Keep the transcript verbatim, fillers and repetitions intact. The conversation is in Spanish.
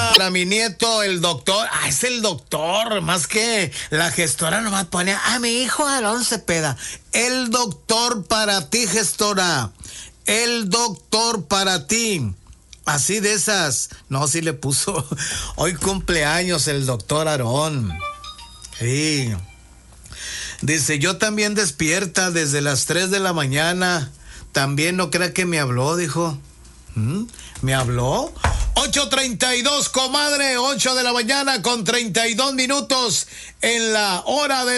Para mi nieto, el doctor. Ah, es el doctor. Más que la gestora nomás pone a mi hijo Aarón Cepeda. El doctor para ti, gestora. El doctor para ti. Así de esas. No, sí le puso. Hoy cumpleaños el doctor Aarón. Sí. Dice, yo también despierta desde las tres de la mañana. También no crea que me habló, dijo. ¿Mm? ¿Me habló? ocho treinta y dos, comadre. ocho de la mañana con treinta y dos minutos en la hora de